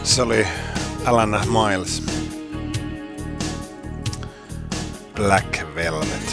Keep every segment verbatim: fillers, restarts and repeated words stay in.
Se oli Alan Miles. Black Velvet.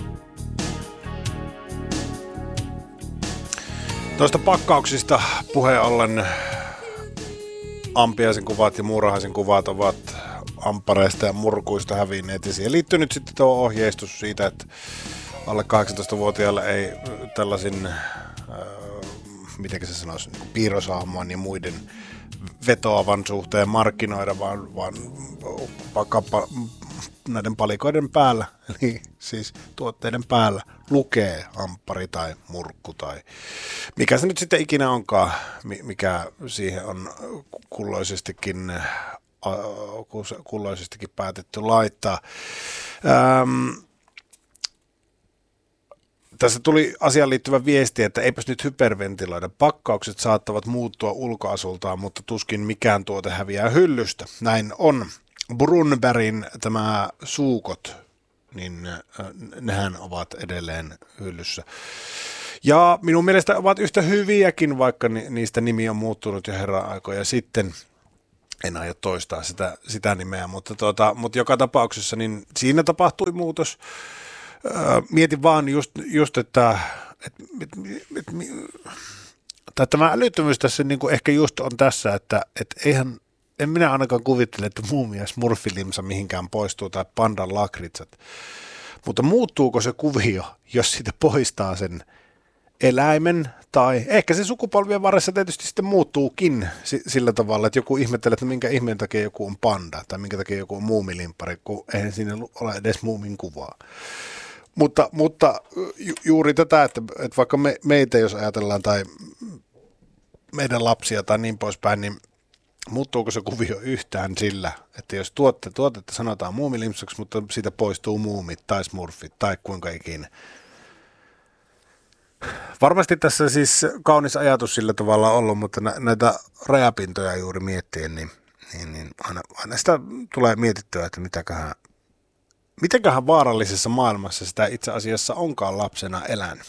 Tuosta pakkauksista puheen ollen ampiaisen kuvat ja muurahaisen kuvat ovat amppareista ja murkuista hävinneet. Ja siihen liittyy nyt sitten tuo ohjeistus siitä, että alle kahdeksantoistavuotiaille ei tällaisin, äh, miten se sanoisi, niin piirrosahmojen ja muiden vetoavan suhteen markkinoida, vaan, vaan vaikka näiden palikoiden päällä, eli siis tuotteiden päällä lukee amppari tai murkku tai mikä se nyt sitten ikinä onkaan, mikä siihen on kulloisestikin, kulloisestikin päätetty laittaa. Ähm, Tässä tuli asiaan liittyvä viesti, että eipäs nyt hyperventiloida. Pakkaukset saattavat muuttua ulkoasultaan, mutta tuskin mikään tuote häviää hyllystä. Näin on. Brunbergin tämä suukot, niin nehän ovat edelleen hyllyssä. Ja minun mielestä ovat yhtä hyviäkin, vaikka niistä nimi on muuttunut jo herran aikoja sitten. En aio toistaa sitä, sitä nimeä, mutta, tuota, mutta joka tapauksessa niin siinä tapahtui muutos. Mietin vaan just, just että, että, että, että, että tämä älyttömyys tässä niin kuin ehkä just on tässä, että, että eihän, en minä ainakaan kuvittele, että muumia smurfilimsa mihinkään poistuu tai pandan lakritsat, mutta muuttuuko se kuvio, jos siitä poistaa sen eläimen tai ehkä se sukupolvien varressa tietysti sitten muuttuukin sillä tavalla, että joku ihmettelee, että minkä ihmeen takia joku on panda tai minkä takia joku on muumilimppari, kun eihän siinä ole edes muumin kuvaa. Mutta, mutta ju, juuri tätä, että, että vaikka me, meitä jos ajatellaan tai meidän lapsia tai niin poispäin, niin muuttuuko se kuvio yhtään sillä, että jos tuotte, tuotetta sanotaan muumilimpsaksi, mutta siitä poistuu muumit tai smurfit tai kuinka ikinä. Varmasti tässä siis kaunis ajatus sillä tavalla ollut, mutta nä, näitä rajapintoja juuri miettien, niin, niin, niin aina, aina sitä tulee mietittyä, että mitäköhän Mitenköhän vaarallisessa maailmassa sitä itse asiassa onkaan lapsena elänyt?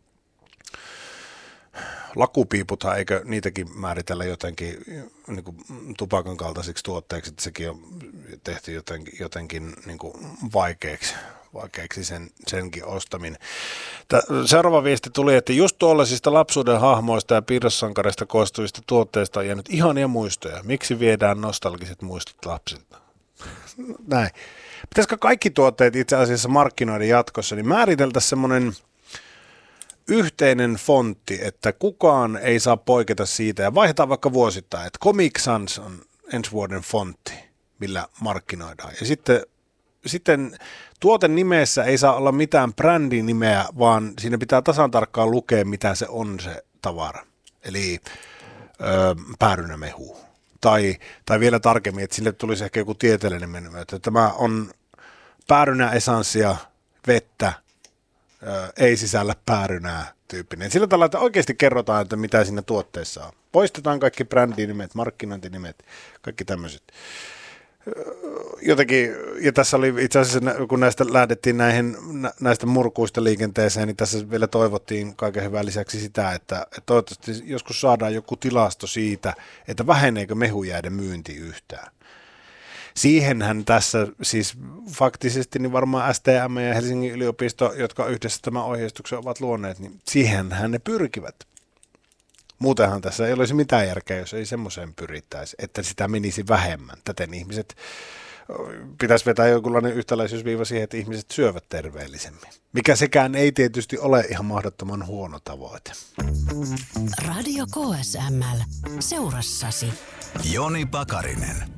Lakupiiputhan, eikö niitäkin määritellä jotenkin niin kuin tupakan kaltaisiksi tuotteiksi, että sekin on tehty jotenkin, jotenkin niin kuin vaikeaksi, vaikeaksi sen, senkin ostaminen. Tää, seuraava viesti tuli, että just tuollaisista lapsuuden hahmoista ja piirrossankareista koostuvista tuotteista on jäänyt ihania muistoja. Miksi viedään nostalgiset muistot lapsilta? Näin. Pitäisikö kaikki tuotteet itse asiassa markkinoida jatkossa, niin määriteltäisiin semmoinen yhteinen fontti, että kukaan ei saa poiketa siitä ja vaihdetaan vaikka vuosittain, että Comic Sans on ensi vuoden fontti, millä markkinoidaan. Ja sitten, sitten tuoten nimessä ei saa olla mitään brändin nimeä, vaan siinä pitää tasan tarkkaan lukea, mitä se on se tavara. Eli öö, päärynämehu. Tai, tai vielä tarkemmin, että sille tulisi ehkä joku tieteellinen menymä, että tämä on päärynäesanssia, vettä, ää, ei sisällä päärynää tyyppinen. Sillä tavalla, että oikeasti kerrotaan, että mitä siinä tuotteessa on. Poistetaan kaikki brändinimet, markkinointinimet, kaikki tämmöiset. Jotenkin, ja tässä oli itse asiassa, kun näistä lähdettiin näihin, näistä murkuista liikenteeseen, niin tässä vielä toivottiin kaiken hyvän lisäksi sitä, että, että toivottavasti joskus saadaan joku tilasto siitä, että väheneekö mehujäiden myynti yhtään. Siihenhän tässä siis faktisesti niin varmaan S T M ja Helsingin yliopisto, jotka yhdessä tämän ohjeistuksen ovat luoneet, niin siihenhän ne pyrkivät. Muutenhan tässä ei olisi mitään järkeä, jos ei semmoiseen pyrittäisi, että sitä menisi vähemmän. Täten ihmiset, pitäisi vetää jonkunlainen yhtäläisyysviiva siihen, että ihmiset syövät terveellisemmin. Mikä sekään ei tietysti ole ihan mahdottoman huono tavoite. Radio K S M L seurassasi. Joni Pakarinen.